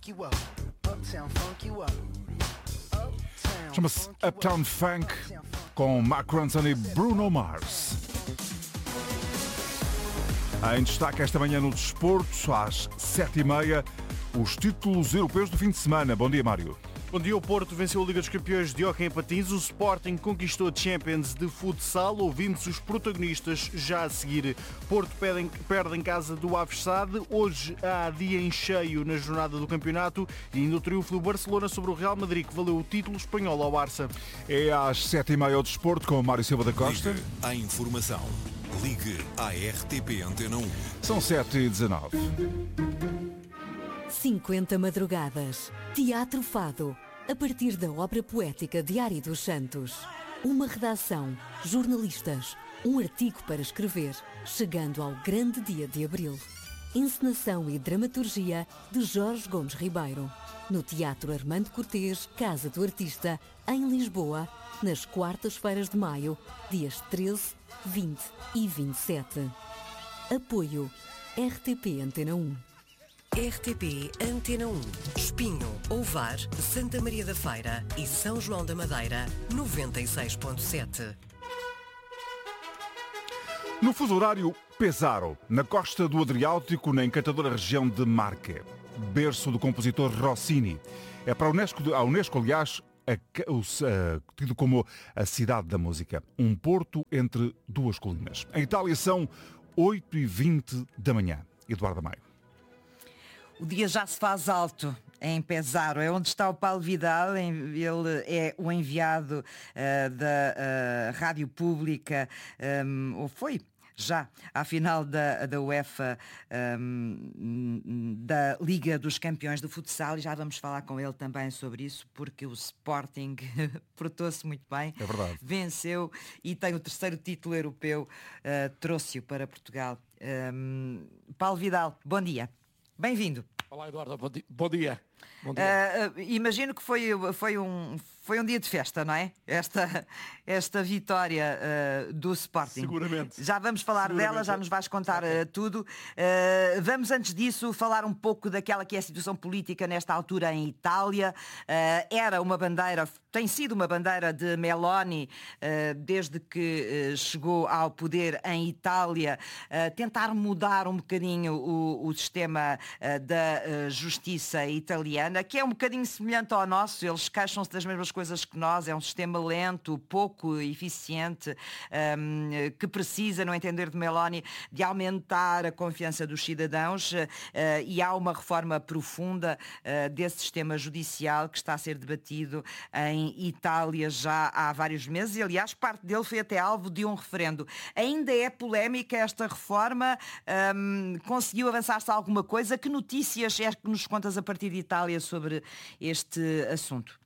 Chama-se Uptown Funk com Mark Ronson e Bruno Mars. Em destaque esta manhã no desporto, às 7h30, os títulos europeus do fim de semana. Bom dia, Mário. Bom dia, o Porto venceu a Liga dos Campeões de hóquei em patins, o Sporting conquistou a Champions de futsal, ouvimos os protagonistas já a seguir. Porto perde em casa do Aves SAD, hoje há dia em cheio na jornada do campeonato e ainda o triunfo do Barcelona sobre o Real Madrid, que valeu o título espanhol ao Barça. É às 7h30 o desporto com o Mário Silva da Costa. Ligue à informação. Ligue à RTP Antena 1. São 7h19. 50 madrugadas. Teatro Fado. A partir da obra poética de Ari dos Santos. Uma redação, jornalistas, um artigo para escrever, chegando ao grande dia de abril. Encenação e dramaturgia de Jorge Gomes Ribeiro. No Teatro Armando Cortês, Casa do Artista, em Lisboa, nas quartas-feiras de maio, dias 13, 20 e 27. Apoio RTP Antena 1. RTP Antena 1, Espinho, Ovar, Santa Maria da Feira e São João da Madeira, 96.7. No fuso horário, Pesaro, na costa do Adriático, na encantadora região de Marche, berço do compositor Rossini. É para a Unesco, aliás, tido como a cidade da música. Um porto entre duas colinas. Em Itália são 8h20 da manhã. Eduardo Maio. O dia já se faz alto em Pesaro, é onde está o Paulo Vidal, ele é o enviado da Rádio Pública, ou foi já à final da UEFA, da Liga dos Campeões de Futsal, e já vamos falar com ele também sobre isso, porque o Sporting portou-se muito bem, é verdade. Venceu e tem o terceiro título europeu, trouxe-o para Portugal. Paulo Vidal, bom dia. Bem-vindo. Olá, Eduardo. Bom dia. Imagino que foi um dia de festa, não é? Esta vitória do Sporting. Seguramente. Já vamos falar dela, já nos vais contar tudo. Vamos, antes disso, falar um pouco daquela que é a situação política nesta altura em Itália. Era uma bandeira, tem sido uma bandeira de Meloni desde que chegou ao poder em Itália, tentar mudar um bocadinho o sistema da justiça italiana, que é um bocadinho semelhante ao nosso. Eles queixam-se das mesmas coisas que nós. É um sistema lento, pouco eficiente, que precisa, no entender de Meloni, de aumentar a confiança dos cidadãos, e há uma reforma profunda desse sistema judicial que está a ser debatido em Itália já há vários meses, e aliás parte dele foi até alvo de um referendo. Ainda é polémica esta reforma? Conseguiu avançar-se alguma coisa? Que notícias é que nos contas a partir de Itália sobre este assunto?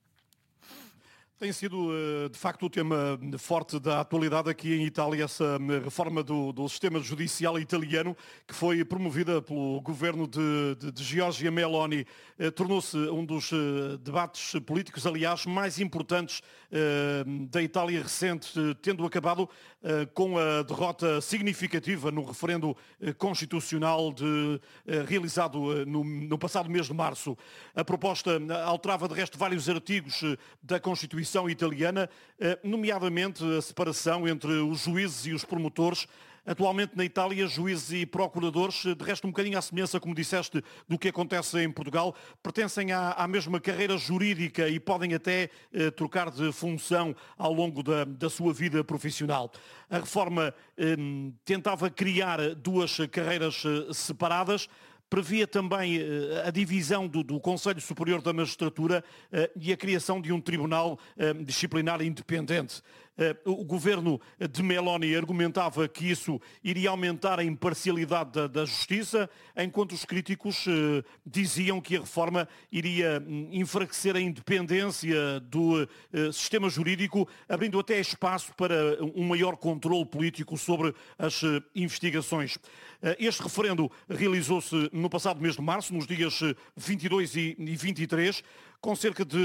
Tem sido, de facto, o tema forte da atualidade aqui em Itália, essa reforma do sistema judicial italiano, que foi promovida pelo governo de Giorgia Meloni. Tornou-se um dos debates políticos, aliás, mais importantes da Itália recente, tendo acabado com a derrota significativa no referendo constitucional realizado no passado mês de março. A proposta alterava, de resto, vários artigos da Constituição italiana, nomeadamente a separação entre os juízes e os promotores. Atualmente na Itália, juízes e procuradores, de resto um bocadinho à semelhança, como disseste, do que acontece em Portugal, pertencem à mesma carreira jurídica e podem até trocar de função ao longo da sua vida profissional. A reforma tentava criar duas carreiras separadas. Previa também a divisão do Conselho Superior da Magistratura e a criação de um tribunal disciplinar independente. O governo de Meloni argumentava que isso iria aumentar a imparcialidade da justiça, enquanto os críticos diziam que a reforma iria enfraquecer a independência do sistema jurídico, abrindo até espaço para um maior controle político sobre as investigações. Este referendo realizou-se no passado mês de março, nos dias 22 e 23, com cerca de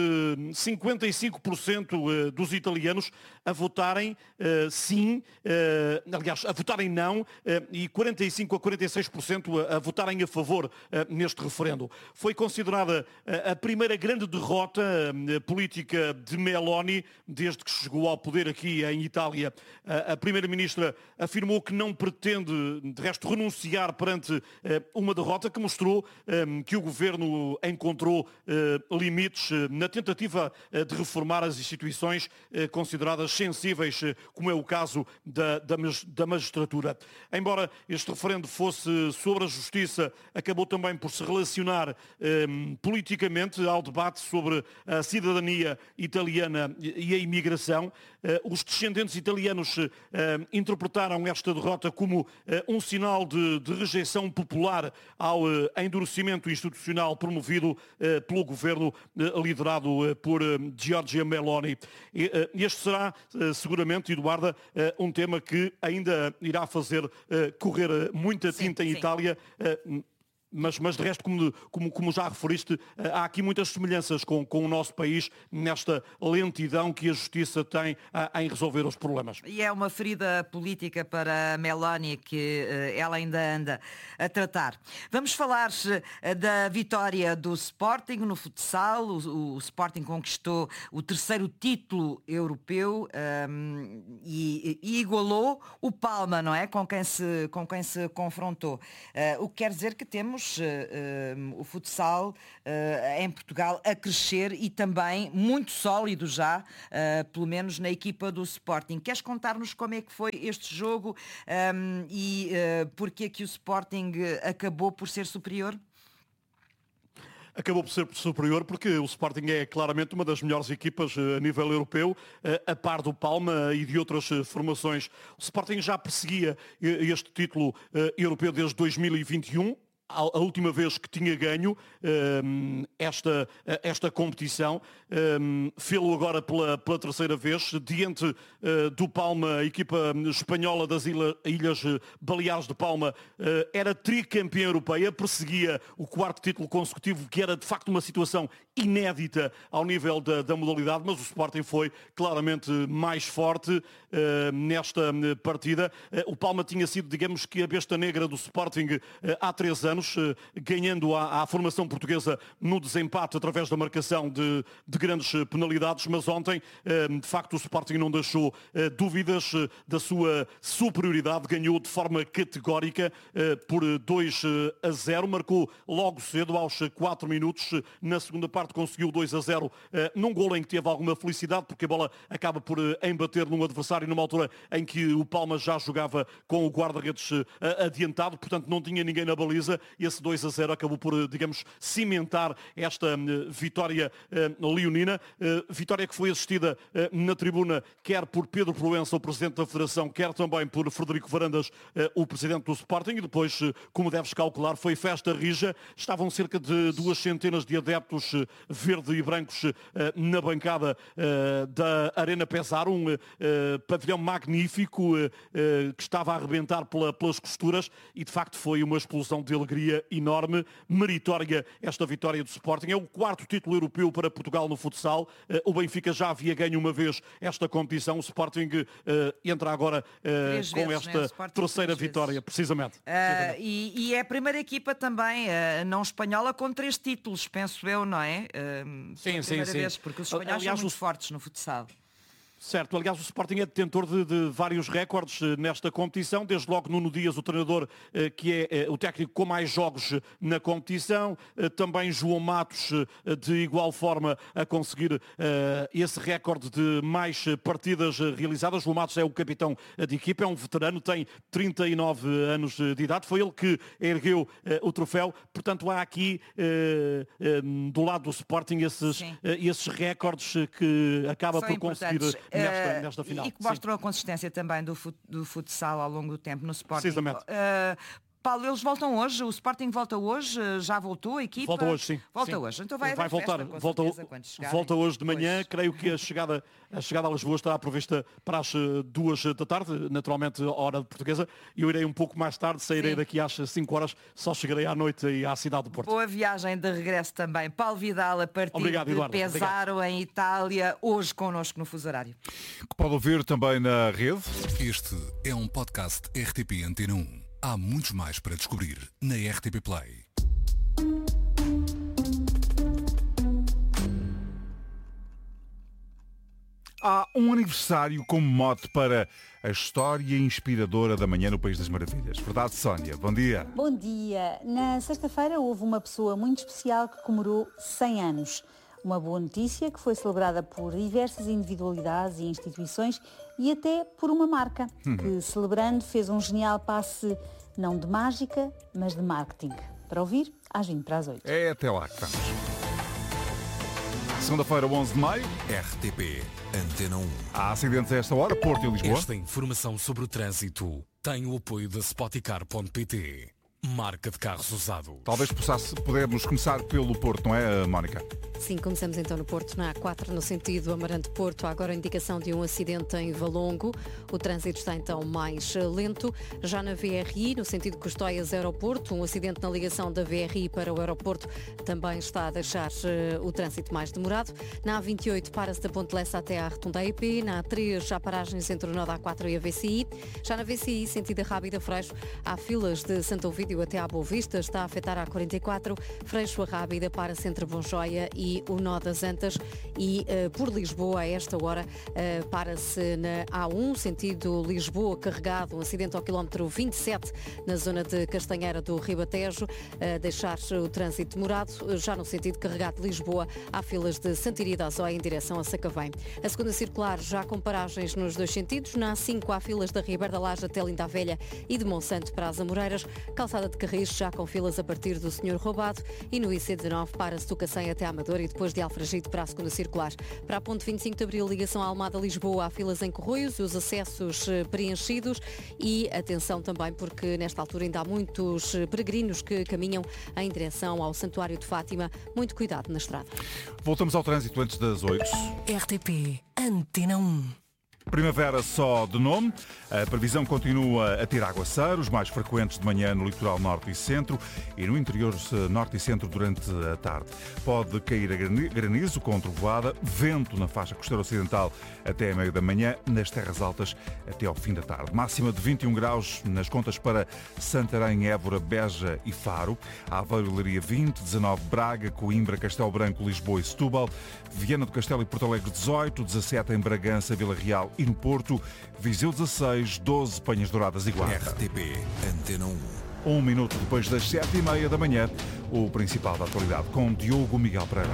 55% dos italianos a votarem sim, aliás, a votarem não, e 45% a 46% a votarem a favor neste referendo. Foi considerada a primeira grande derrota política de Meloni desde que chegou ao poder aqui em Itália. A primeira-ministra afirmou que não pretende, de resto, renunciar perante uma derrota que mostrou que o governo encontrou limites na tentativa de reformar as instituições consideradas sensíveis, como é o caso da magistratura. Embora este referendo fosse sobre a justiça, acabou também por se relacionar politicamente ao debate sobre a cidadania italiana e a imigração. Os descendentes italianos interpretaram esta derrota como um sinal de rejeição popular ao endurecimento institucional promovido pelo governo liderado por Giorgia Meloni. Este será seguramente, Eduarda, um tema que ainda irá fazer correr muita tinta em Itália. Mas de resto, como já referiste, há aqui muitas semelhanças com o nosso país nesta lentidão que a justiça tem em resolver os problemas. E é uma ferida política para Meloni que ela ainda anda a tratar. Vamos falar da vitória do Sporting no futsal. O Sporting conquistou o 3º título europeu e igualou o Palma, não é? Com quem se confrontou. O que quer dizer que temos o futsal em Portugal a crescer e também muito sólido já, pelo menos na equipa do Sporting. Queres contar-nos como é que foi este jogo e porque é que o Sporting acabou por ser superior? Acabou por ser superior porque o Sporting é claramente uma das melhores equipas a nível europeu, a par do Palma e de outras formações. O Sporting já perseguia este título europeu desde 2021. A última vez que tinha ganho esta competição, fê-lo agora pela 3ª vez, diante do Palma, a equipa espanhola das Ilhas Baleares de Palma era tricampeã europeia, perseguia o 4º título consecutivo, que era de facto uma situação inédita ao nível da modalidade, mas o Sporting foi claramente mais forte nesta partida. O Palma tinha sido, digamos que, a besta negra do Sporting há 3 anos, ganhando à formação portuguesa no desempate através da marcação de grandes penalidades, mas ontem, de facto, o Sporting não deixou dúvidas da sua superioridade, ganhou de forma categórica por 2-0, marcou logo cedo, aos 4 minutos, na segunda parte conseguiu 2-0 num golo em que teve alguma felicidade, porque a bola acaba por embater num adversário numa altura em que o Palma já jogava com o guarda-redes adiantado, portanto não tinha ninguém na baliza. Esse 2-0 acabou por, digamos, cimentar esta vitória leonina, vitória que foi assistida na tribuna quer por Pedro Proença, o Presidente da Federação, quer também por Frederico Varandas, o Presidente do Sporting, e depois, como deves calcular, foi festa rija. Estavam cerca de 200 de adeptos verde e brancos na bancada da Arena Pesaro, um pavilhão magnífico que estava a arrebentar pelas costuras, e de facto foi uma explosão de alegria enorme, meritória esta vitória do Sporting. É o 4º título europeu para Portugal no futsal. O Benfica já havia ganho uma vez esta competição. O Sporting entra agora com esta 3ª vitória, precisamente. E é a primeira equipa também não espanhola com 3 títulos, penso eu, não é? Sim. Vez, porque os espanhóis são muito fortes no futsal. Certo, aliás, o Sporting é detentor de vários recordes nesta competição, desde logo Nuno Dias, o treinador que é o técnico com mais jogos na competição, também João Matos, de igual forma, a conseguir esse recorde de mais partidas realizadas. João Matos é o capitão de equipa, é um veterano, tem 39 anos de idade, foi ele que ergueu o troféu, portanto há aqui do lado do Sporting esses recordes que acaba por conseguir nesta final. E que mostram a consistência também do futsal ao longo do tempo no Sporting. Precisamente. Paulo, eles voltam hoje, o Sporting volta hoje, já voltou a equipa? Volta hoje, sim. Volta sim. hoje, então vai voltar, festa, volta hoje de manhã, creio que a chegada a Lisboa está prevista para as 2 da tarde, naturalmente hora portuguesa, e eu irei um pouco mais tarde, sairei daqui às 5 horas, só chegarei à noite aí à cidade do Porto. Boa viagem de regresso também. Paulo Vidal, a partir Obrigado, de Eduardo. Pesaro, em Itália, hoje connosco no Fuso Horário. Que pode ouvir também na rede. Este é um podcast RTP Antena 1. Há muitos mais para descobrir na RTP Play. Há um aniversário como mote para a história inspiradora da manhã no País das Maravilhas. Verdade, Sónia? Bom dia. Bom dia. Na sexta-feira houve uma pessoa muito especial que comemorou 100 anos. Uma boa notícia que foi celebrada por diversas individualidades e instituições e até por uma marca que, celebrando, fez um genial passe não de mágica, mas de marketing. Para ouvir, às 20 para as 8. É até lá que vamos. Segunda-feira, 11 de maio. RTP Antena 1. Há acidentes a esta hora, Porto e Lisboa. Esta informação sobre o trânsito tem o apoio da Spoticar.pt, marca de carros usados. Talvez podemos começar pelo Porto, não é, Mónica? Sim, começamos então no Porto, na A4, no sentido Amarante-Porto. Há agora a indicação de um acidente em Valongo. O trânsito está então mais lento. Já na VRI, no sentido Custóias-Aeroporto, um acidente na ligação da VRI para o aeroporto também está a deixar o trânsito mais demorado. Na A28, para-se da Ponte Lessa até à Rotunda EP. Na A3, já paragens entre o nó da A4 e a VCI. Já na VCI, sentido Rábida Freixo, há filas de Santo Ovídio até à Boa Vista. Está a afetar a A44. Freixo a Rábida, para-se entre Bom Joia e o nó das Antas. E por Lisboa, a esta hora, para-se na A1, sentido Lisboa, carregado, um acidente ao quilómetro 27 na zona de Castanheira do Ribatejo, deixar o trânsito demorado. Já no sentido carregado de Lisboa, há filas de Santiria da Azóia em direção a Sacavém. A segunda circular já com paragens nos dois sentidos. Na A5 há filas da Ribeira da Laje até Linda a Velha e de Monsanto para as Amoreiras. Calçada de Carris já com filas a partir do Senhor Roubado. E no IC19 para-se do Cacém até Amador e depois de Alfragide para a segunda circular. Para a ponte 25 de Abril, ligação à Almada-Lisboa, há filas em Corroios e os acessos preenchidos. E atenção também porque nesta altura ainda há muitos peregrinos que caminham em direção ao Santuário de Fátima. Muito cuidado na estrada. Voltamos ao trânsito antes das 8. RTP Antena 1. Primavera só de nome. A previsão continua a ter aguaceiros, mais frequentes de manhã no litoral norte e centro e no interior norte e centro durante a tarde. Pode cair a granizo com trovoada, vento na faixa costeira ocidental até a meio da manhã, nas terras altas até ao fim da tarde. Máxima de 21 graus nas contas para Santarém, Évora, Beja e Faro. Aveiro e Leiria 20, 19 Braga, Coimbra, Castelo Branco, Lisboa e Setúbal. Viana do Castelo e Porto Alegre 18, 17 em Bragança, Vila Real e no Porto. Viseu 16, 12 Penhas Douradas e Guarda. RTP Antena 1. 1 minuto depois das 7h30 da manhã, o principal da atualidade com Diogo Miguel Pereira.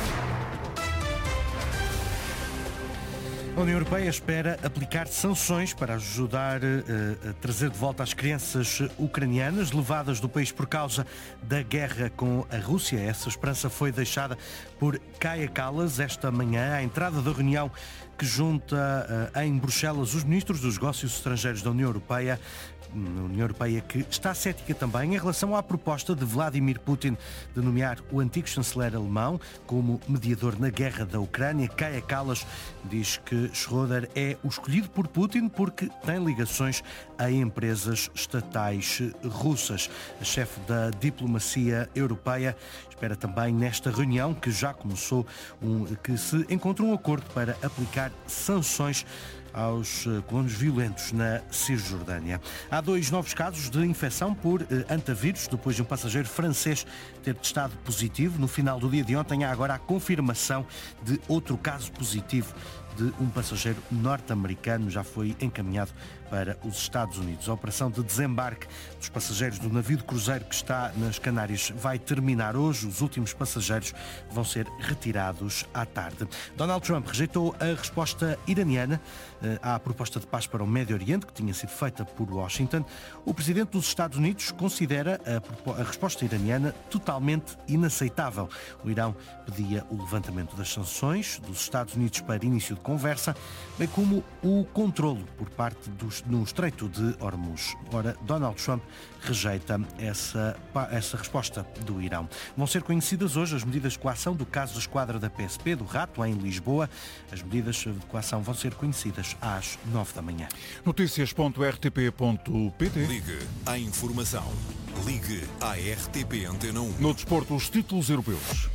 A União Europeia espera aplicar sanções para ajudar a trazer de volta as crianças ucranianas levadas do país por causa da guerra com a Rússia. Essa esperança foi deixada por Kaja Kallas esta manhã, à entrada da reunião que junta em Bruxelas os ministros dos negócios estrangeiros da União Europeia que está cética também em relação à proposta de Vladimir Putin de nomear o antigo chanceler alemão como mediador na guerra da Ucrânia. Kaja Kallas diz que Schröder é o escolhido por Putin porque tem ligações a empresas estatais russas. A chefe da diplomacia europeia espera também nesta reunião, que já começou, que se encontre um acordo para aplicar sanções aos colonos violentos na Cisjordânia. Há 2 novos casos de infecção por antavírus, depois de um passageiro francês ter testado positivo. No final do dia de ontem há agora a confirmação de outro caso positivo de um passageiro norte-americano, já foi encaminhado para os Estados Unidos. A operação de desembarque dos passageiros do navio de cruzeiro que está nas Canárias vai terminar hoje. Os últimos passageiros vão ser retirados à tarde. Donald Trump rejeitou a resposta iraniana à proposta de paz para o Médio Oriente, que tinha sido feita por Washington. O presidente dos Estados Unidos considera a resposta iraniana totalmente inaceitável. O Irão pedia o levantamento das sanções dos Estados Unidos para início de conversa, bem como o controlo por parte no Estreito de Hormuz. Ora, Donald Trump rejeita essa resposta do Irão. Vão ser conhecidas hoje as medidas de coação do caso da esquadra da PSP do Rato, em Lisboa. As medidas de coação vão ser conhecidas às 9 da manhã. Notícias.rtp.pt. Ligue à informação. Ligue à RTP Antena 1. No desporto, os títulos europeus.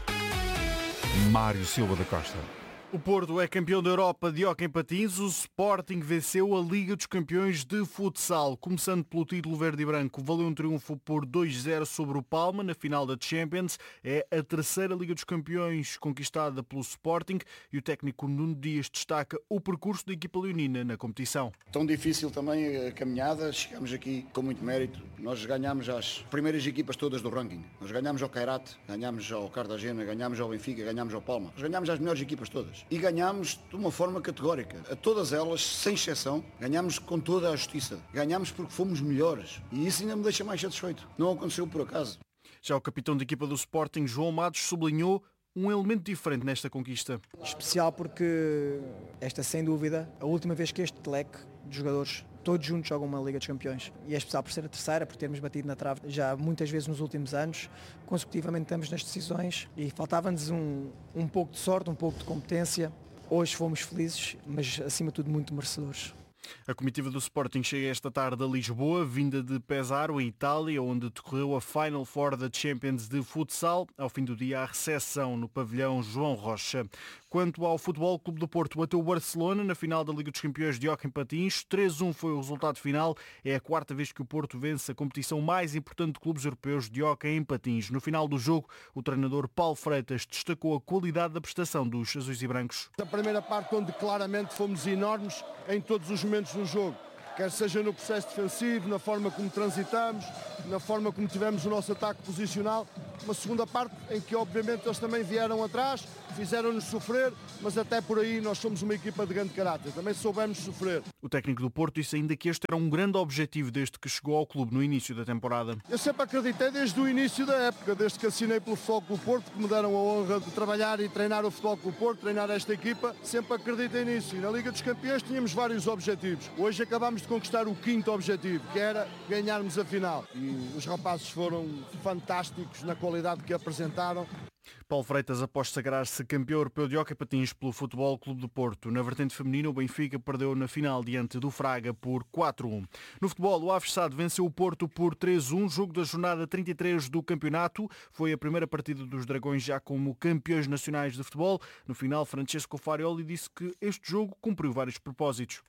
Mário Silva da Costa. O Porto é campeão da Europa de hóquei em patins. O Sporting venceu a Liga dos Campeões de Futsal. Começando pelo título verde e branco, valeu um triunfo por 2-0 sobre o Palma na final da Champions. É a terceira Liga dos Campeões conquistada pelo Sporting e o técnico Nuno Dias destaca o percurso da equipa leonina na competição. Tão difícil também a caminhada, chegamos aqui com muito mérito. Nós ganhámos as primeiras equipas todas do ranking. Nós ganhámos ao Kairat, ganhámos ao Cartagena, ganhámos ao Benfica, ganhámos ao Palma. Nós ganhámos as melhores equipas todas. E ganhámos de uma forma categórica. A todas elas, sem exceção, ganhámos com toda a justiça. Ganhámos porque fomos melhores. E isso ainda me deixa mais satisfeito. Não aconteceu por acaso. Já o capitão da equipa do Sporting, João Matos, sublinhou um elemento diferente nesta conquista. Especial porque esta, sem dúvida, a última vez que este leque de jogadores todos juntos jogam uma Liga dos Campeões. E é especial por ser a terceira, por termos batido na trave já muitas vezes nos últimos anos. Consecutivamente estamos nas decisões e faltava-nos um pouco de sorte, um pouco de competência. Hoje fomos felizes, mas acima de tudo muito merecedores. A comitiva do Sporting chega esta tarde a Lisboa, vinda de Pesaro, em Itália, onde decorreu a Final Four da Champions de Futsal. Ao fim do dia, a recepção no pavilhão João Rocha. Quanto ao Futebol Clube do Porto, bateu o Barcelona na final da Liga dos Campeões de hóquei em patins. 3-1 foi o resultado final. É a quarta vez que o Porto vence a competição mais importante de clubes europeus de hóquei em patins. No final do jogo, o treinador Paulo Freitas destacou a qualidade da prestação dos azuis e brancos. A primeira parte, onde claramente fomos enormes em todos os momentos do jogo, quer seja no processo defensivo, na forma como transitamos, na forma como tivemos o nosso ataque posicional. Uma segunda parte em que obviamente eles também vieram atrás, fizeram-nos sofrer, mas até por aí nós somos uma equipa de grande caráter, também soubemos sofrer. O técnico do Porto disse ainda que este era um grande objetivo desde que chegou ao clube no início da temporada. Eu sempre acreditei desde o início da época, desde que assinei pelo Futebol Clube Porto, que me deram a honra de trabalhar e treinar o Futebol Clube Porto, treinar esta equipa, sempre acreditei nisso. E na Liga dos Campeões tínhamos vários objetivos. Hoje acabámos de conquistar o quinto objetivo, que era ganharmos a final. E os rapazes foram fantásticos na qualidade que apresentaram. Paulo Freitas, após sagrar-se campeão europeu de hóquei patins pelo Futebol Clube do Porto. Na vertente feminina, o Benfica perdeu na final diante do Fraga por 4-1. No futebol, o Aversado venceu o Porto por 3-1, jogo da jornada 33 do campeonato. Foi a primeira partida dos Dragões já como campeões nacionais de futebol. No final, Francesco Farioli disse que este jogo cumpriu vários propósitos.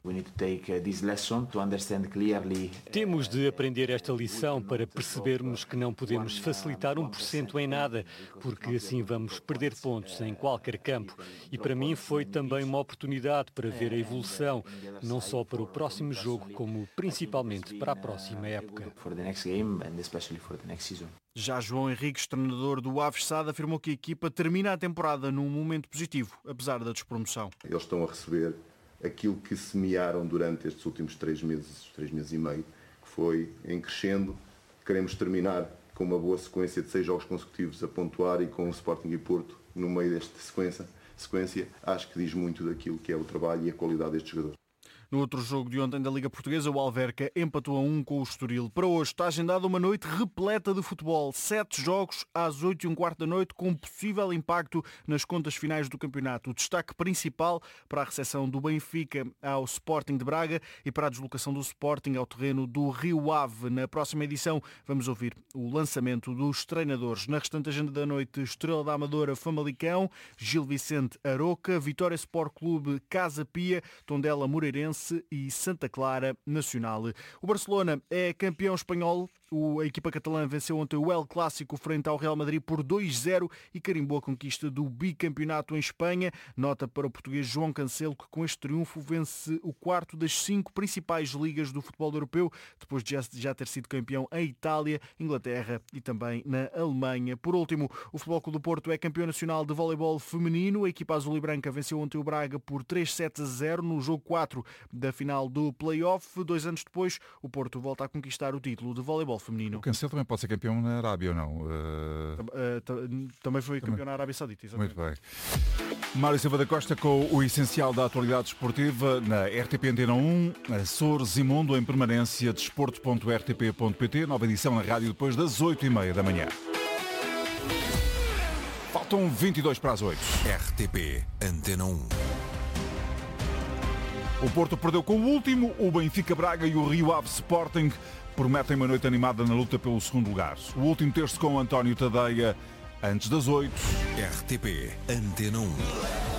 Temos de aprender esta lição para percebermos que não podemos facilitar 1% em nada, porque assim vamos perder pontos em qualquer campo. E para mim foi também uma oportunidade para ver a evolução, não só para o próximo jogo, como principalmente para a próxima época. Já João Henriques, treinador do Aversado, afirmou que a equipa termina a temporada num momento positivo, apesar da despromoção. Eles estão a receber aquilo que semearam durante estes últimos 3 meses e meio, que foi em crescendo. Queremos terminar com uma boa sequência de 6 jogos consecutivos a pontuar e com o Sporting e Porto no meio desta sequência, acho que diz muito daquilo que é o trabalho e a qualidade destes jogadores. No outro jogo de ontem da Liga Portuguesa, o Alverca empatou a 1 com o Estoril. Para hoje está agendada uma noite repleta de futebol. 7 jogos às 8h15 da noite, com possível impacto nas contas finais do campeonato. O destaque principal para a recepção do Benfica ao Sporting de Braga e para a deslocação do Sporting ao terreno do Rio Ave. Na próxima edição vamos ouvir o lançamento dos treinadores. Na restante agenda da noite, Estrela da Amadora, Famalicão, Gil Vicente, Aroca, Vitória Sport Clube, Casa Pia, Tondela, Moreirense e Santa Clara, Nacional. O Barcelona é campeão espanhol. A equipa catalã venceu ontem o El Clássico frente ao Real Madrid por 2-0 e carimbou a conquista do bicampeonato em Espanha. Nota para o português João Cancelo, que com este triunfo vence o quarto das 5 principais ligas do futebol europeu, depois de já ter sido campeão em Itália, Inglaterra e também na Alemanha. Por último, o Futebol Clube do Porto é campeão nacional de voleibol feminino. A equipa azul e branca venceu ontem o Braga por 3-7-0 no jogo 4 da final do play-off. 2 anos depois, o Porto volta a conquistar o título de voleibol feminino. O Cancelo também pode ser campeão na Arábia ou não? Também foi campeão na Arábia Saudita, exatamente. Muito bem. Mário Silva da Costa com o essencial da atualidade esportiva na RTP Antena 1, Açores e Mundo em permanência, desporto.rtp.pt, nova edição na rádio depois das 8h30 da manhã. Faltam 22 para as 8. RTP Antena 1. O Porto perdeu com o último, o Benfica Braga e o Rio Ave Sporting prometem uma noite animada na luta pelo segundo lugar. O último terço com António Tadeia, antes das 8. RTP Antena 1.